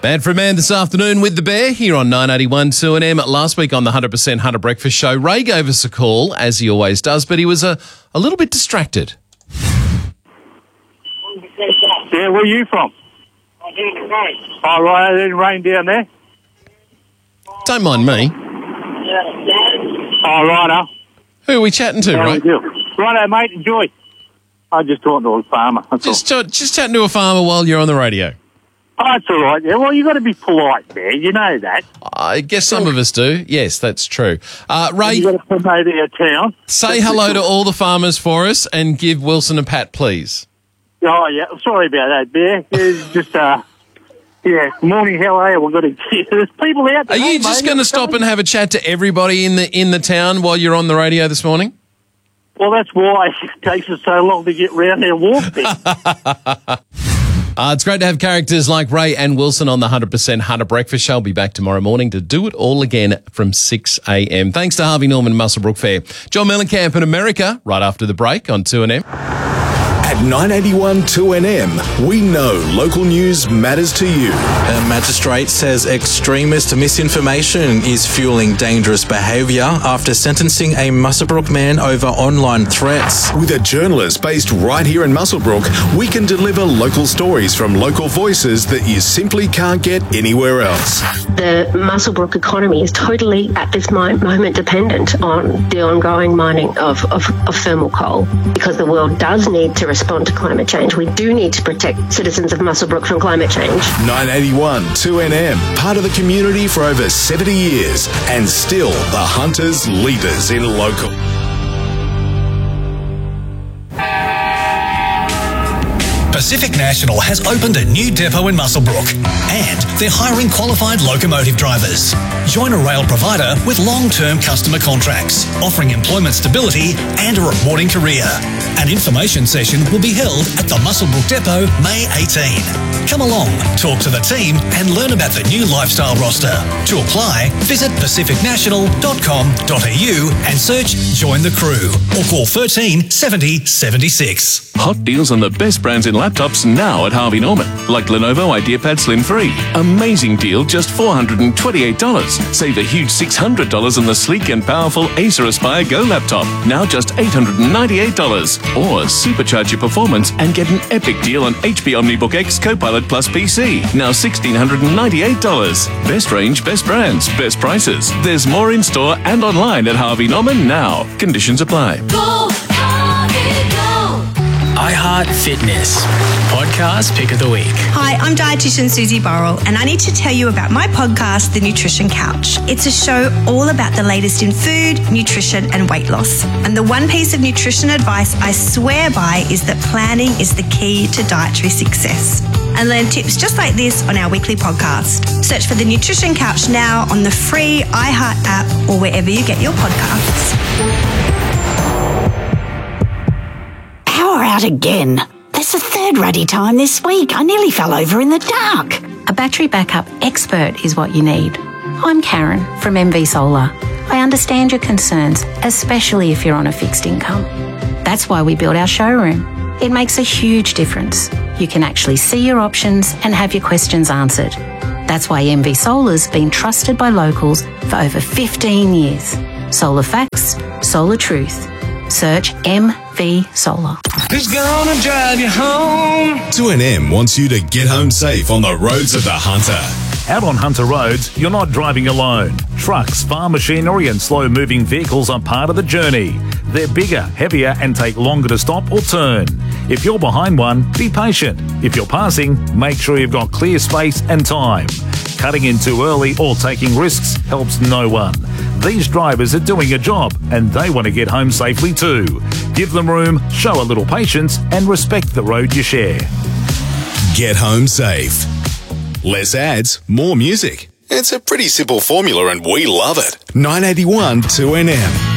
Man for Man this afternoon with the Bear here on 981 2NM. Last week on the 100% Hunter Breakfast Show, Ray gave us a call, as he always does, but he was a little bit distracted. Yeah, where are you from? I'm doing the rain. Oh, right, it rain down there? Don't mind me. Oh, righto. Who are we chatting to, How Ray? we do? Righto, mate, enjoy. I just talked to a farmer. That's Just chatting to a farmer while you're on the radio. all. Oh, that's all right. Yeah, well, you got to be polite there. You know that. I guess some of us do. Yes, that's true. Ray, You got to promote our town. say hello to all the farmers for us and give Wilson a pat, please. Oh, yeah. Sorry about that, Bear. It's just, yeah. Morning, how are you? We've got to. There's people out there. Are you just going to stop and have a chat to everybody in the town while you're on the radio this morning? Well, that's why it takes us so long to get round there and walk there. It's great to have characters like Ray and Wilson on the 100% Hunter Breakfast Show. I'll be back tomorrow morning to do it all again from 6 a.m. Thanks to Harvey Norman Muswellbrook Fair. John Mellencamp in America right after the break on 2NM. At 981 2NM, we know local news matters to you. A magistrate says extremist misinformation is fueling dangerous behaviour after sentencing a Muswellbrook man over online threats. With a journalist based right here in Muswellbrook, we can deliver local stories from local voices that you simply can't get anywhere else. The Muswellbrook economy is totally, at this moment, dependent on the ongoing mining of thermal coal, because the world does need to respond to climate change. We do need to protect citizens of Muswellbrook from climate change. 981 2NM, part of the community for over 70 years, and still the hunters' leaders in local. Pacific National has opened a new depot in Muswellbrook and they're hiring qualified locomotive drivers. Join a rail provider with long-term customer contracts, offering employment stability and a rewarding career. An information session will be held at the Muswellbrook Depot May 18. Come along, talk to the team and learn about the new lifestyle roster. To apply, visit pacificnational.com.au and search Join the Crew or call 13 70 76. Hot deals on the best brands in laptops now at Harvey Norman, like Lenovo IdeaPad Slim 3. Amazing deal, just $428. Save a huge $600 on the sleek and powerful Acer Aspire Go laptop, now just $898. Or supercharge your performance and get an epic deal on HP OmniBook X Copilot Plus PC, now $1,698. Best range, best brands, best prices. There's more in store and online at Harvey Norman now. Conditions apply. Go, Harvey, go! iHeart Fitness, podcast pick of the week. Hi, I'm dietitian Susie Burrell, and I need to tell you about my podcast, The Nutrition Couch. It's a show all about the latest in food, nutrition, and weight loss. And the one piece of nutrition advice I swear by is that planning is the key to dietary success. And learn tips just like this on our weekly podcast. Search for The Nutrition Couch now on the free iHeart app or wherever you get your podcasts. Power out again. There's a third ruddy time this week. I nearly fell over in the dark. A battery backup expert is what you need. I'm Karen from MV Solar. I understand your concerns, especially if you're on a fixed income. That's why we built our showroom. It makes a huge difference. You can actually see your options and have your questions answered. That's why MV Solar's been trusted by locals for over 15 years. Solar facts, solar truth. Search MV Solar. Who's gonna drive you home? 2NM wants you to get home safe on the roads of the Hunter. Out on Hunter roads, you're not driving alone. Trucks, farm machinery and slow-moving vehicles are part of the journey. They're bigger, heavier and take longer to stop or turn. If you're behind one, be patient. If you're passing, make sure you've got clear space and time. Cutting in too early or taking risks helps no one. These drivers are doing a job and they want to get home safely too. Give them room, show a little patience and respect the road you share. Get home safe. Less ads, more music. It's a pretty simple formula and we love it. 981 2NM.